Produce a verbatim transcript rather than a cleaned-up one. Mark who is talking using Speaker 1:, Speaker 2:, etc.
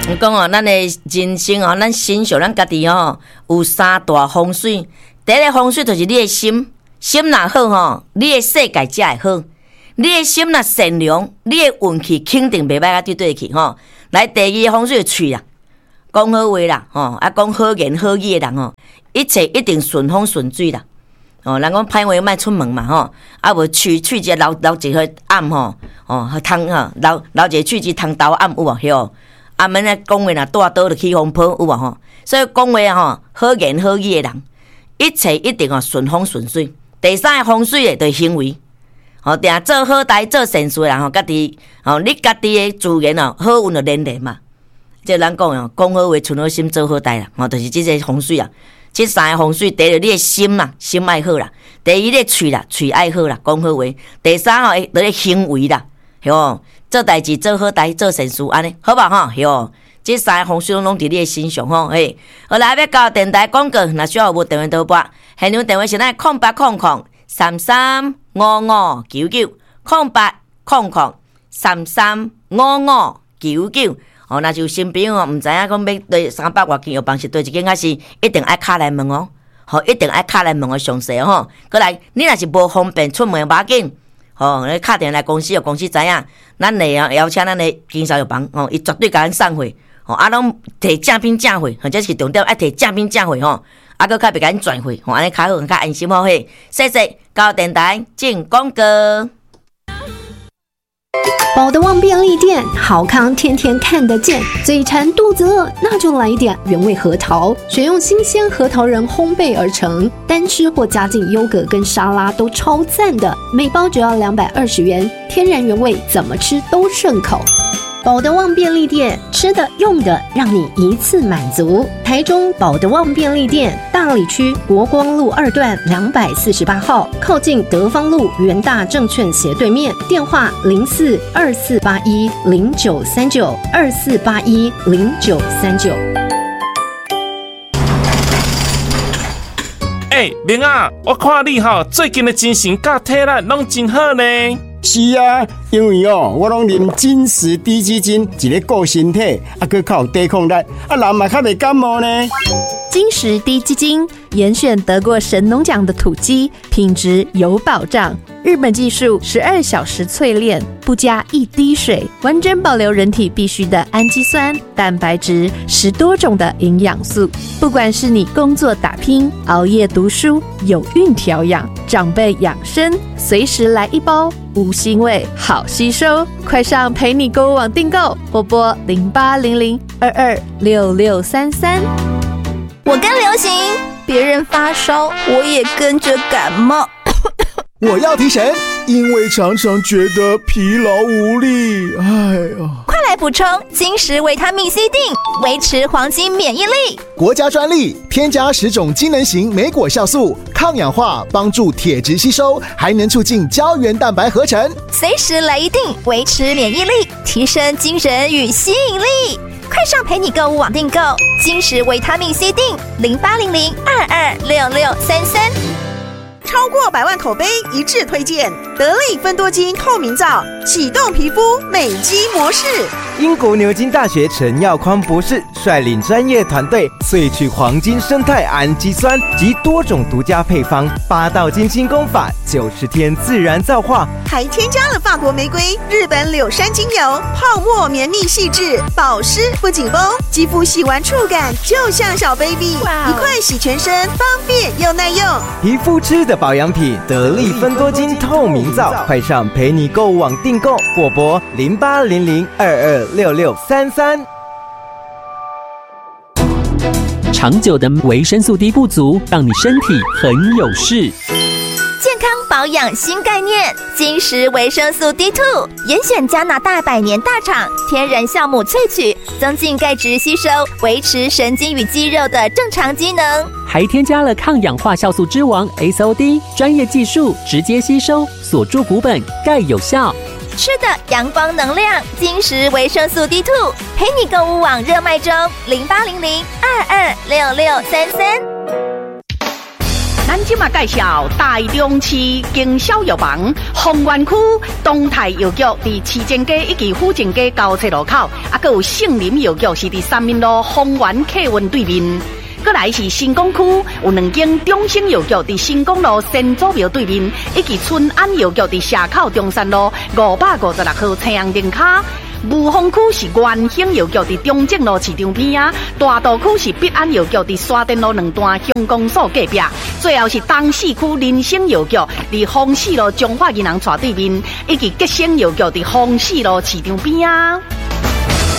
Speaker 1: 我讲哦，咱的人生哦，咱欣赏咱家己哦，有三大风水。第一个风水就是你的心，心若好吼，你的世界才会好。你的心若善良，你的运气肯定袂歹啊，对对去吼。来，第二个风水嘴啦，讲好话啦，吼啊，讲好言好语的人吼，一切一定顺风顺水啦。哦，人讲歹话莫出门嘛吼，啊无喙喙一留留一个暗吼，哦，通吼留留一个喙一通豆暗有无？吼。啊，免咧讲话若带倒就起风波有无吼？所以讲话吼，好言好语的人，一切一定哦顺风顺水。第三个风水诶，就是行为，吼，定做好代做善事啦吼，家己吼，你家己诶自然哦，好运就连连嘛。即咱讲哦，讲好话，存好心，做好代啦，吼，就是即个风水啊。即三个风水，第一你诶心啦，心爱好啦；第二你诶喙啦，喙爱好啦，讲好话；第三吼，你诶行为啦，吼。做代志做好代做善事安尼好吧吼哟，这三个风水拢伫你的心上吼嘿。好来要交电台广告，若需要无电话倒拨，现场电话是咱空八空空三三五五九九空八空空三三五五九九。哦，那就新朋友哦，毋知影讲要对三百外件有帮是对一间，还是一定爱敲来问哦，吼，一定爱敲来问个详细吼。过来，你若是无方便出门，无要紧。吼，你打电话来公司，公司知影，咱来邀请咱的经销房，吼，伊绝对甲咱送货，吼，啊，拢摕正品正货，或者是重点爱摕正品正货，吼，啊，搁较别甲咱转货，吼，安尼较好，较安心好嘿。谢谢，交电台进广告。
Speaker 2: 宝德旺便利店，好康天天看得见，嘴馋肚子饿，那就来一点原味核桃，选用新鲜核桃仁烘焙而成，单吃或加进优格跟沙拉都超赞的，每包只要两百二十元，天然原味，怎么吃都顺口。宝德旺便利店，吃的用的让你一次满足。台中宝德旺便利店，大里区国光路二段两百四十八号，靠近德芳路元大证券斜对面，电话零四二四八一零九三九二四八一零九三九。
Speaker 3: 哎，明啊，我看你哈最近的精神甲体力拢真好呢。
Speaker 4: 是啊，因为哦，我拢啉金石低基金，一个顾身体，啊，佮较有抵抗力，啊，人嘛较袂感冒呢。
Speaker 5: 金石低基金严选得过神农奖的土鸡，品质有保障。日本技术十二小时淬炼，不加一滴水，完整保留人体必需的氨基酸、蛋白质，十多种的营养素。不管是你工作打拼、熬夜读书、有孕调养、长辈养生，随时来一包，无腥味，好吸收。快上陪你购物网订购，或拨零八零零二二六六三三。
Speaker 6: 我跟流行，别人发烧，我也跟着感冒。
Speaker 7: 我要提神，因为常常觉得疲劳无力。哎呀，
Speaker 6: 快来补充金石维他命 C 锭，维持黄金免疫力。
Speaker 7: 国家专利，添加十种机能型莓果酵素，抗氧化，帮助铁质吸收，还能促进胶原蛋白合成。
Speaker 6: 随时来一锭，维持免疫力，提升精神与吸引力。快上陪你购物网订购金石维他命 C 锭，零八零零二二六六三三。
Speaker 8: 超过百万口碑一致推荐得力芬多精透明皂，启动皮肤美肌模式。
Speaker 9: 英国牛津大学陈耀匡博士率领专业团队萃取黄金生态氨基酸及多种独家配方，八道金清功法，九十天自然皂化，
Speaker 8: 还添加了法国玫瑰、日本柳杉精油，泡沫绵密细致，保湿不紧绷，肌肤洗完触感就像小 baby， 一块洗全身，方便又耐用。
Speaker 9: 皮肤吃的保养品得力芬多精透明皂，快上陪你购物网订购，或拨零八零零二二六六三三。
Speaker 10: 长久的维生素 D 不足，让你身体很有事。
Speaker 6: 健康保养新概念，金石维生素 D 二 严选加拿大百年大厂天然酵母萃取，增进钙质吸收，维持神经与肌肉的正常机能，
Speaker 10: 还添加了抗氧化酵素之王 S O D， 专业技术直接吸收，锁住骨本，钙有效。
Speaker 6: 吃的阳光能量，金石维生素 D 二 陪你购物网热卖中，零八零零二二六六三三。
Speaker 11: 咱今嘛介绍台中市经销药房丰原区东泰药局伫市政街以及府政街交叉路口，啊，佮有杏林药局是伫三民路丰原客运对面。过来是新港区有两间中兴药局伫新港路先祖庙对面，以及春安药局伫社口中山路五百五十六号青阳灯卡。雾峰区是元兴药局伫中正路市场边啊，大道区是必安药局伫沙田路两段乡公所隔壁，最后是东市区林生药局伫丰市路中华银行斜对面，以及吉生药局伫丰市路市场边啊。